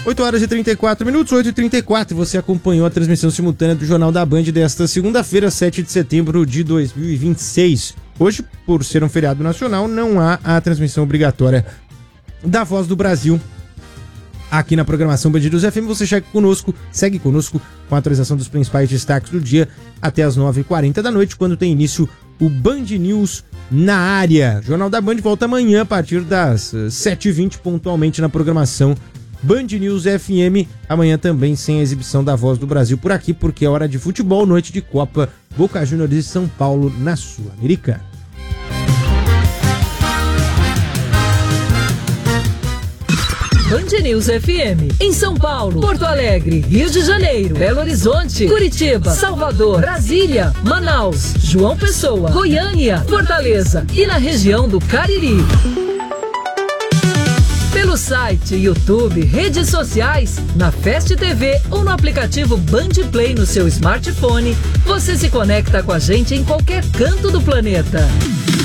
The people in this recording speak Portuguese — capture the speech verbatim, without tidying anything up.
oito horas e trinta e quatro minutos, oito e trinta e quatro. Você acompanhou a transmissão simultânea do Jornal da Band desta segunda-feira, sete de setembro de dois mil e vinte e seis. Hoje, por ser um feriado nacional, não há a transmissão obrigatória da Voz do Brasil aqui na programação Band News F M. Você segue conosco, segue conosco com a atualização dos principais destaques do dia até as nove e quarenta da noite, quando tem início o Band News na área. Jornal da Band volta amanhã a partir das sete e vinte pontualmente na programação Band News F M. Amanhã também sem a exibição da Voz do Brasil por aqui, porque é hora de futebol, noite de Copa, Boca Juniors e São Paulo na Sul-Americana. Band News F M, em São Paulo, Porto Alegre, Rio de Janeiro, Belo Horizonte, Curitiba, Salvador, Brasília, Manaus, João Pessoa, Goiânia, Fortaleza e na região do Cariri. Pelo site, YouTube, redes sociais, na Fast T V ou no aplicativo Band Play no seu smartphone, você se conecta com a gente em qualquer canto do planeta.